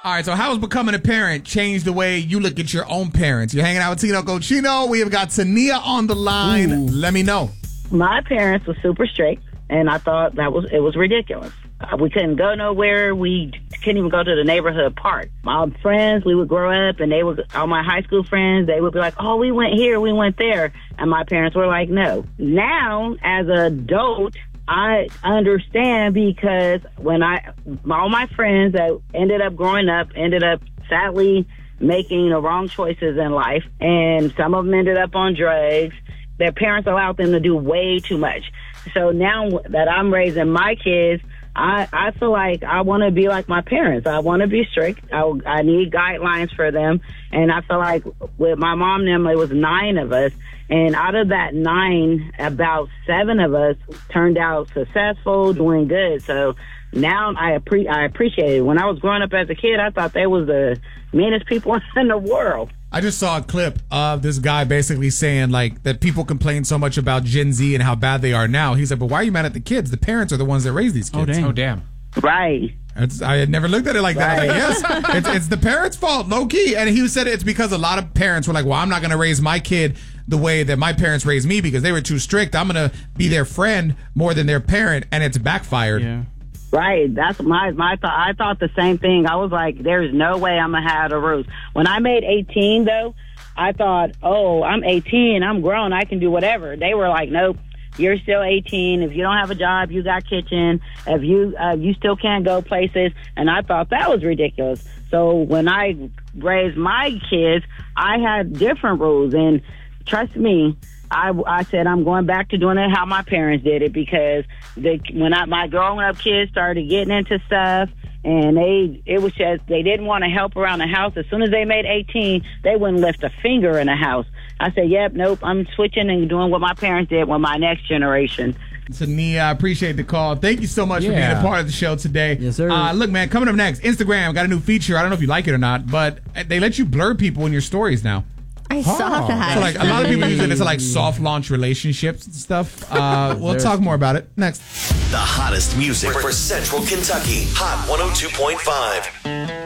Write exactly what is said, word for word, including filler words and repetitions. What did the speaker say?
All right, so how has becoming a parent changed the way you look at your own parents? You're hanging out with Tino Cochino. We have got Tania on the line. Ooh. Let me know. My parents were super strict, and I thought that was it was ridiculous. Uh, we couldn't go nowhere. We couldn't even go to the neighborhood park. My friends, we would grow up, and they would, all my high school friends, they would be like, oh, we went here, we went there. And my parents were like, no. Now, as an adult, I understand because when I, all my friends that ended up growing up, ended up sadly making the wrong choices in life, and some of them ended up on drugs. Their parents allowed them to do way too much. So now that I'm raising my kids, I, I feel like I want to be like my parents. I want to be strict. I, I need guidelines for them. And I feel like with my mom and them, it was nine of us. And out of that nine, about seven of us turned out successful, doing good. So now I, appre- I appreciate it. When I was growing up as a kid, I thought they was the meanest people in the world. I just saw a clip of this guy basically saying like that people complain so much about Gen Z and how bad they are now. He's like, but why are you mad at the kids? The parents are the ones that raise these kids. Oh, damn. Oh, damn. Right. It's, I had never looked at it like that. Right. I was like, yes, it's, it's the parents' fault, low key. And he said it's because a lot of parents were like, well, I'm not going to raise my kid the way that my parents raised me because they were too strict. I'm going to be their friend more than their parent. And it's backfired. Yeah. Right. That's my my thought. I thought the same thing. I was like, there's no way I'm going to have the rules. When I made eighteen, though, I thought, oh, I'm eighteen. I'm grown. I can do whatever. They were like, nope, you're still eighteen. If you don't have a job, you got kitchen. If you uh, you still can't go places. And I thought that was ridiculous. So when I raised my kids, I had different rules. And trust me, I, I said I'm going back to doing it how my parents did it because the, when I, my growing up kids started getting into stuff, and they, it was just, they didn't want to help around the house. As soon as they made eighteen, they wouldn't lift a finger in the house. I said, yep, nope, I'm switching and doing what my parents did with my next generation. Tania, I appreciate the call. Thank you so much yeah. for being a part of the show today. Yes, sir. Uh, look, man, coming up next, Instagram got a new feature. I don't know if you like it or not, but they let you blur people in your stories now. I saw that. So, like, a lot of people use it to, like, soft launch relationships and stuff. Uh, we'll talk more about it next. The hottest music for Central Kentucky. Hot one oh two point five.